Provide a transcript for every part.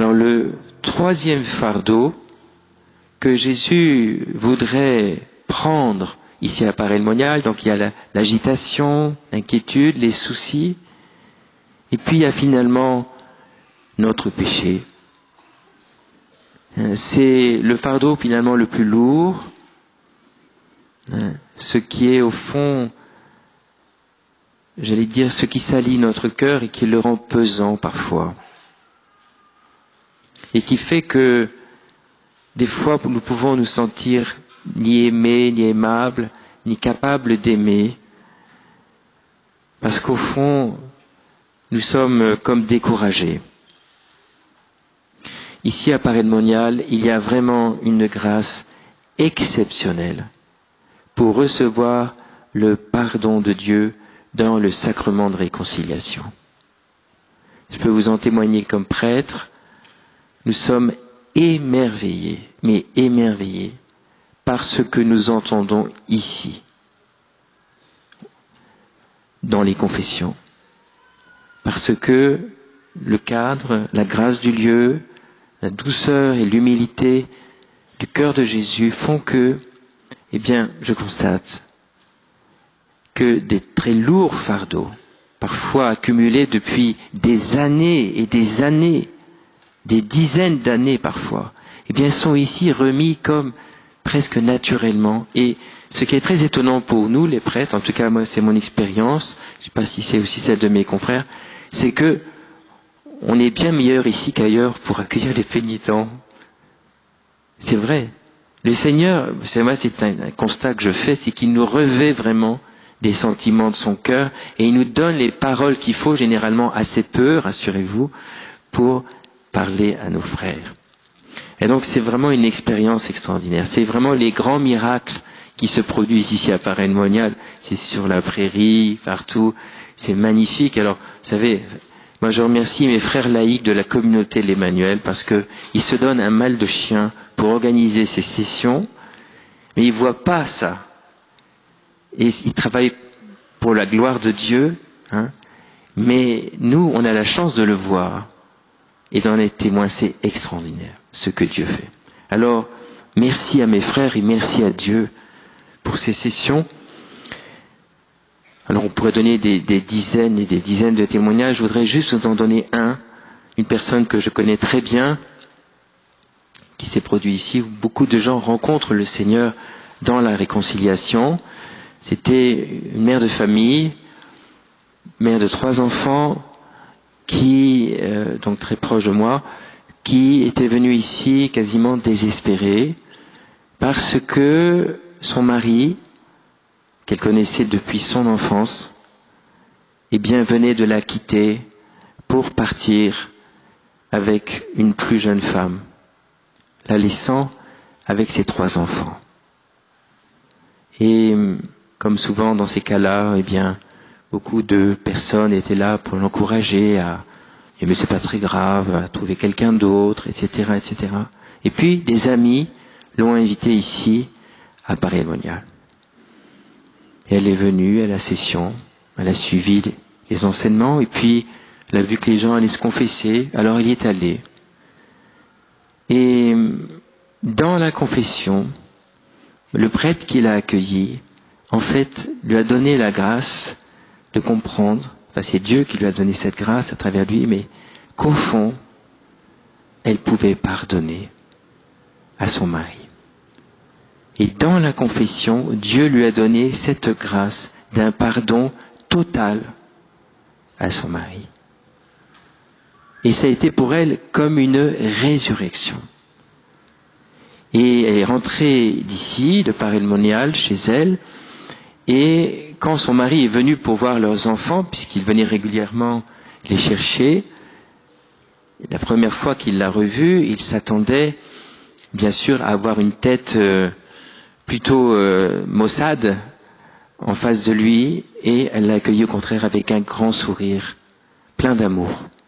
Alors le troisième fardeau que Jésus voudrait prendre ici à Paray-le-Monial, donc il y a l'agitation, l'inquiétude, les soucis, et puis il y a finalement notre péché. C'est le fardeau finalement le plus lourd, ce qui est au fond, j'allais dire, ce qui salit notre cœur et qui le rend pesant parfois. Et qui fait que des fois nous pouvons nous sentir ni aimés, ni aimables, ni capables d'aimer, parce qu'au fond, nous sommes comme découragés. Ici à Paray-le-Monial, il y a vraiment une grâce exceptionnelle pour recevoir le pardon de Dieu dans le sacrement de réconciliation. Je peux vous en témoigner comme prêtre, nous sommes émerveillés, mais émerveillés par ce que nous entendons ici, dans les confessions. Parce que le cadre, la grâce du lieu, la douceur et l'humilité du cœur de Jésus font que, eh bien, je constate que des très lourds fardeaux, parfois accumulés depuis des années et des années, des dizaines d'années parfois, eh bien, sont ici remis comme presque naturellement. Et ce qui est très étonnant pour nous, les prêtres, en tout cas moi c'est mon expérience, je ne sais pas si c'est aussi celle de mes confrères, c'est que on est bien meilleur ici qu'ailleurs pour accueillir les pénitents. C'est vrai. Le Seigneur, c'est un constat que je fais, c'est qu'il nous revêt vraiment des sentiments de son cœur et il nous donne les paroles qu'il faut, généralement assez peu, rassurez-vous, pour parler à nos frères. Et donc c'est vraiment une expérience extraordinaire. C'est vraiment les grands miracles qui se produisent ici à Paray-le-Monial. C'est sur la prairie, partout. C'est magnifique. Alors, vous savez, moi je remercie mes frères laïcs de la communauté l'Emmanuel parce que ils se donnent un mal de chien pour organiser ces sessions, mais ils voient pas ça. Et ils travaillent pour la gloire de Dieu, hein. Mais nous, on a la chance de le voir. Et d'en être témoin, c'est extraordinaire, ce que Dieu fait. Alors, merci à mes frères et merci à Dieu pour ces sessions. Alors, on pourrait donner des dizaines et des dizaines de témoignages. Je voudrais juste vous en donner un. Une personne que je connais très bien, qui s'est produit ici, où beaucoup de gens rencontrent le Seigneur dans la réconciliation. C'était une mère de famille, mère de 3 enfants, qui, donc très proche de moi, qui était venue ici quasiment désespérée, parce que son mari, qu'elle connaissait depuis son enfance, eh bien venait de la quitter pour partir avec une plus jeune femme, la laissant avec ses 3 enfants. Et comme souvent dans ces cas-là, eh bien, beaucoup de personnes étaient là pour l'encourager à « mais c'est pas très grave, à trouver quelqu'un d'autre, etc., etc. » Et puis des amis l'ont invitée ici à Paray-le-Monial. Et elle est venue à la session, elle a suivi les enseignements et puis elle a vu que les gens allaient se confesser, alors elle y est allée. Et dans la confession, le prêtre qui l'a accueillie, en fait, lui a donné la grâce de comprendre, enfin c'est Dieu qui lui a donné cette grâce à travers lui, mais qu'au fond, elle pouvait pardonner à son mari. Et dans la confession, Dieu lui a donné cette grâce d'un pardon total à son mari. Et ça a été pour elle comme une résurrection. Et elle est rentrée d'ici, de Paray-le-Monial, chez elle, et quand son mari est venu pour voir leurs enfants, puisqu'il venait régulièrement les chercher, la première fois qu'il l'a revue, il s'attendait bien sûr à avoir une tête plutôt maussade en face de lui, et elle l'a accueilli au contraire avec un grand sourire, plein d'amour.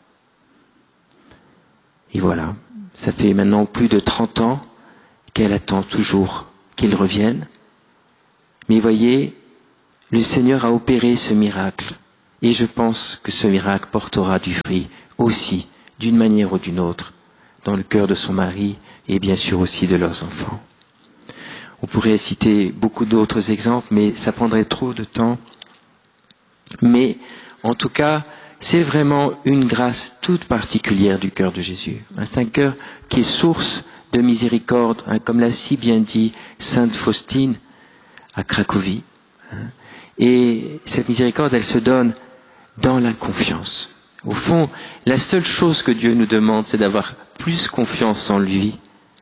Et voilà, ça fait maintenant plus de 30 ans qu'elle attend toujours qu'il revienne. Mais voyez, le Seigneur a opéré ce miracle, et je pense que ce miracle portera du fruit aussi, d'une manière ou d'une autre, dans le cœur de son mari et bien sûr aussi de leurs enfants. On pourrait citer beaucoup d'autres exemples, mais ça prendrait trop de temps. Mais en tout cas, c'est vraiment une grâce toute particulière du cœur de Jésus. C'est un cœur qui est source de miséricorde, comme l'a si bien dit Sainte Faustine à Cracovie. Et cette miséricorde, elle se donne dans la confiance. Au fond, la seule chose que Dieu nous demande, c'est d'avoir plus confiance en lui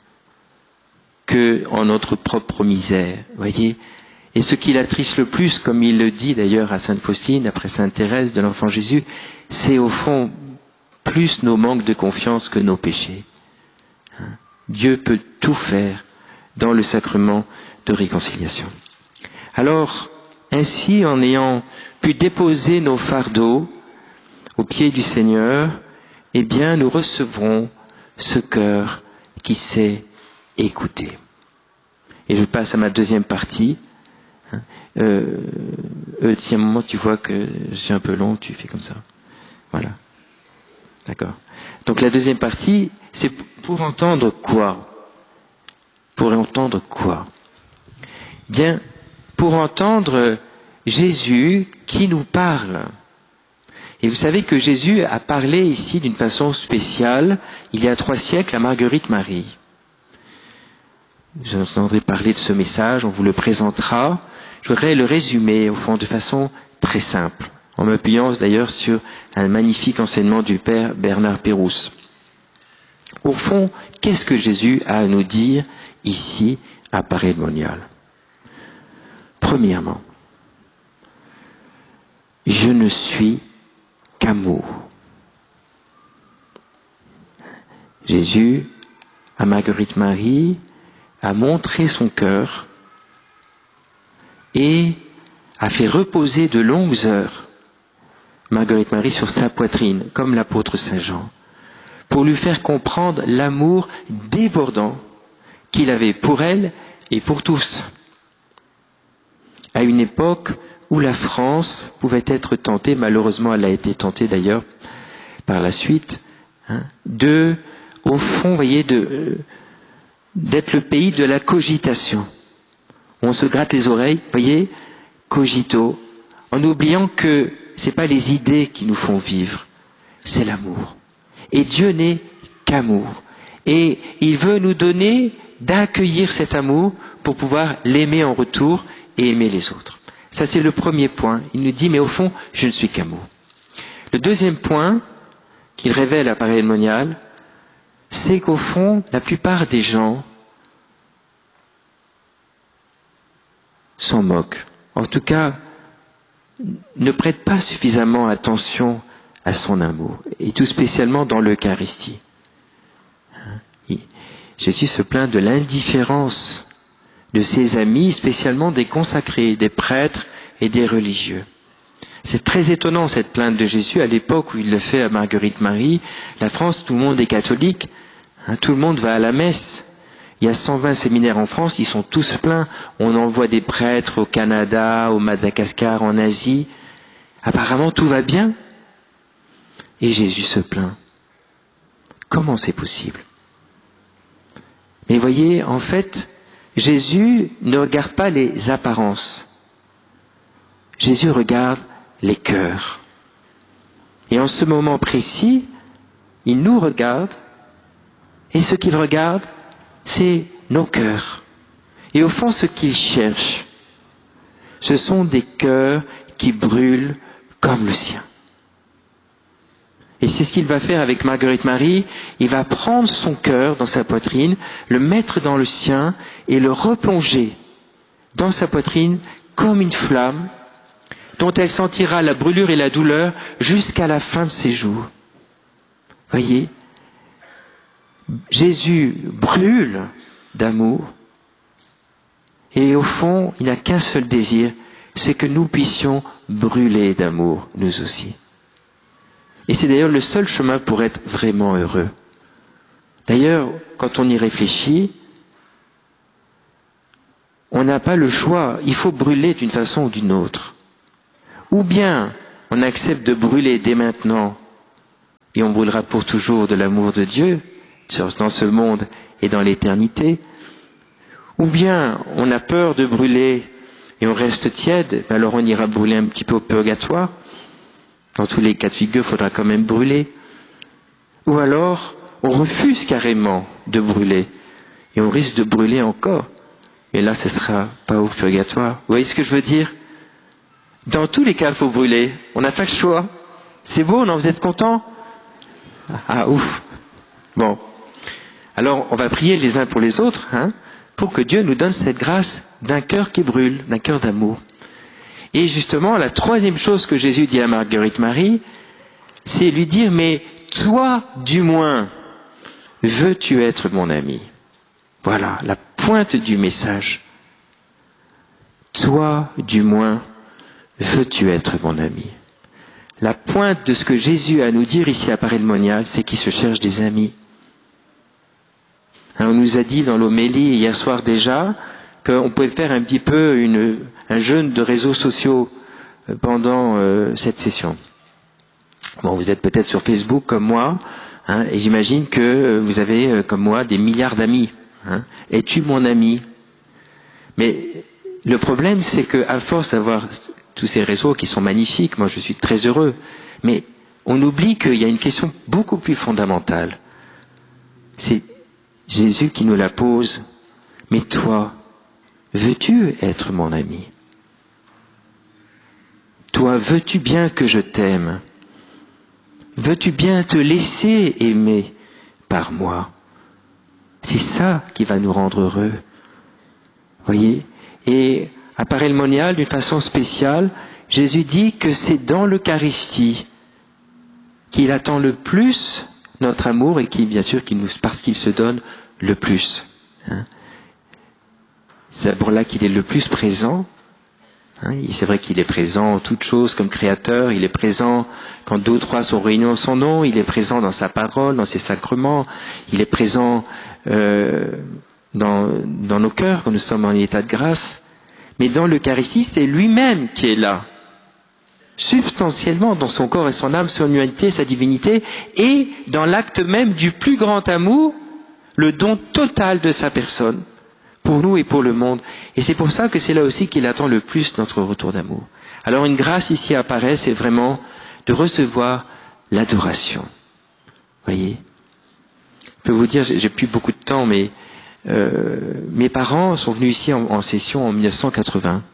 que en notre propre misère, voyez. Et ce qui l'attriste le plus, comme il le dit d'ailleurs à Sainte Faustine, après Sainte Thérèse de l'Enfant Jésus, c'est au fond plus nos manques de confiance que nos péchés. Dieu peut tout faire dans le sacrement de réconciliation. Alors, ainsi, en ayant pu déposer nos fardeaux aux pieds du Seigneur, eh bien, nous recevrons ce cœur qui sait écouter. Et je passe à ma deuxième partie. Si à un moment tu vois que je suis un peu long, tu fais comme ça. Voilà. D'accord. Donc la deuxième partie, c'est pour entendre quoi? Pour entendre quoi? Bien, pour entendre Jésus qui nous parle. Et vous savez que Jésus a parlé ici d'une façon spéciale, il y a 3 siècles, à Marguerite Marie. Vous entendrez parler de ce message, on vous le présentera. Je voudrais le résumer, au fond, de façon très simple, en m'appuyant d'ailleurs sur un magnifique enseignement du Père Bernard Pérouse. Au fond, qu'est-ce que Jésus a à nous dire ici, à Paray-le-Monial? Premièrement, je ne suis qu'amour. Jésus, à Marguerite Marie, a montré son cœur et a fait reposer de longues heures Marguerite Marie sur sa poitrine, comme l'apôtre Saint Jean, pour lui faire comprendre l'amour débordant qu'il avait pour elle et pour tous. À une époque où la France pouvait être tentée, malheureusement elle a été tentée d'ailleurs par la suite, au fond, voyez, d'être le pays de la cogitation. On se gratte les oreilles, voyez, cogito, en oubliant que c'est pas les idées qui nous font vivre, c'est l'amour. Et Dieu n'est qu'amour. Et il veut nous donner d'accueillir cet amour pour pouvoir l'aimer en retour et aimer les autres. Ça, c'est le premier point. Il nous dit, mais au fond, je ne suis qu'amour. Le deuxième point qu'il révèle à Paray-le-Monial, c'est qu'au fond, la plupart des gens s'en moquent. En tout cas, ne prêtent pas suffisamment attention à son amour, et tout spécialement dans l'Eucharistie. Jésus se plaint de l'indifférence de ses amis, spécialement des consacrés, des prêtres et des religieux. C'est très étonnant cette plainte de Jésus à l'époque où il le fait à Marguerite Marie. La France, tout le monde est catholique, tout le monde va à la messe. Il y a 120 séminaires en France, ils sont tous pleins. On envoie des prêtres au Canada, au Madagascar, en Asie. Apparemment, tout va bien. Et Jésus se plaint. Comment c'est possible? Mais voyez, en fait, Jésus ne regarde pas les apparences. Jésus regarde les cœurs. Et en ce moment précis, il nous regarde, et ce qu'il regarde, c'est nos cœurs. Et au fond, ce qu'il cherche, ce sont des cœurs qui brûlent comme le sien. Et c'est ce qu'il va faire avec Marguerite Marie. Il va prendre son cœur dans sa poitrine, le mettre dans le sien et le replonger dans sa poitrine comme une flamme dont elle sentira la brûlure et la douleur jusqu'à la fin de ses jours. Voyez, Jésus brûle d'amour et au fond, il n'a qu'un seul désir, c'est que nous puissions brûler d'amour, nous aussi. Et c'est d'ailleurs le seul chemin pour être vraiment heureux. D'ailleurs, quand on y réfléchit, on n'a pas le choix, il faut brûler d'une façon ou d'une autre. Ou bien on accepte de brûler dès maintenant et on brûlera pour toujours de l'amour de Dieu, dans ce monde et dans l'éternité, ou bien on a peur de brûler et on reste tiède, alors on ira brûler un petit peu au purgatoire. Dans tous les cas de figure, il faudra quand même brûler. Ou alors, on refuse carrément de brûler et on risque de brûler encore. Et là, ce ne sera pas au purgatoire. Vous voyez ce que je veux dire? Dans tous les cas, il faut brûler. On n'a pas le choix. C'est beau, non? Vous êtes contents? Ah, ouf. Bon. Alors, on va prier les uns pour les autres, hein, pour que Dieu nous donne cette grâce d'un cœur qui brûle, d'un cœur d'amour. Et justement, la troisième chose que Jésus dit à Marguerite Marie, c'est lui dire, mais toi, du moins, veux-tu être mon ami? Voilà, la pointe du message. Toi, du moins, veux-tu être mon ami? La pointe de ce que Jésus a à nous dire ici à Paray-le-Monial, c'est qu'il se cherche des amis. On nous a dit dans l'homélie hier soir déjà qu'on pouvait faire un petit peu un jeûne de réseaux sociaux pendant cette session. Bon, vous êtes peut-être sur Facebook comme moi, hein, et j'imagine que vous avez, comme moi, des milliards d'amis. Hein. Es-tu mon ami? Mais le problème, c'est qu'à force d'avoir tous ces réseaux qui sont magnifiques, moi je suis très heureux, mais on oublie qu'il y a une question beaucoup plus fondamentale. C'est Jésus qui nous la pose. Mais toi, veux-tu être mon ami? Toi, veux-tu bien que je t'aime? Veux-tu bien te laisser aimer par moi? C'est ça qui va nous rendre heureux. Voyez? Et à Paray-le-Monial, d'une façon spéciale, Jésus dit que c'est dans l'Eucharistie qu'il attend le plus notre amour et qui, bien sûr, parce qu'il se donne le plus. Hein. C'est d'abord là qu'il est le plus présent. Hein. C'est vrai qu'il est présent en toutes choses comme créateur, il est présent quand 2 ou 3 sont réunis en son nom, il est présent dans sa parole, dans ses sacrements, il est présent dans nos cœurs quand nous sommes en état de grâce. Mais dans l'Eucharistie, c'est lui-même qui est là, substantiellement dans son corps et son âme, son humanité, sa divinité, et dans l'acte même du plus grand amour, le don total de sa personne, pour nous et pour le monde. Et c'est pour ça que c'est là aussi qu'il attend le plus notre retour d'amour. Alors une grâce ici apparaît, c'est vraiment de recevoir l'adoration. Voyez? Je peux vous dire, j'ai plus beaucoup de temps, mais mes parents sont venus ici en session en 1980.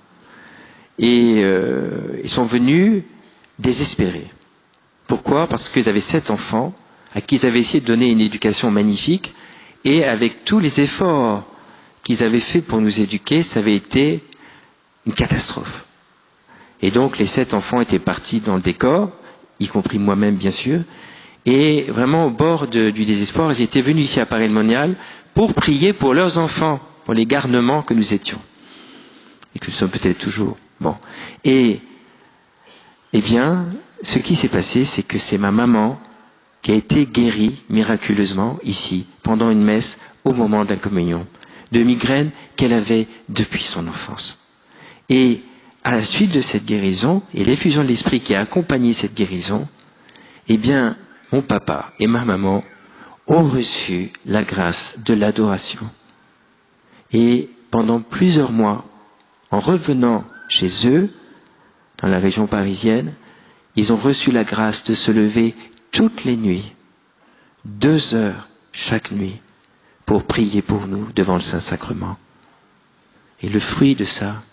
Et ils sont venus désespérés. Pourquoi? Parce qu'ils avaient 7 enfants à qui ils avaient essayé de donner une éducation magnifique, et avec tous les efforts qu'ils avaient faits pour nous éduquer, ça avait été une catastrophe. Et donc les 7 enfants étaient partis dans le décor, y compris moi-même bien sûr, et vraiment au bord du désespoir, ils étaient venus ici à Paray-le-Monial pour prier pour leurs enfants, pour les garnements que nous étions, et que nous sommes peut-être toujours. Bon. Et, eh bien, ce qui s'est passé, c'est que c'est ma maman qui a été guérie miraculeusement ici, pendant une messe, au moment de la communion, de migraine qu'elle avait depuis son enfance. Et à la suite de cette guérison, et l'effusion de l'esprit qui a accompagné cette guérison, eh bien, mon papa et ma maman ont reçu la grâce de l'adoration. Et pendant plusieurs mois, en revenant chez eux, dans la région parisienne, ils ont reçu la grâce de se lever toutes les nuits, 2 heures chaque nuit, pour prier pour nous devant le Saint-Sacrement. Et le fruit de ça,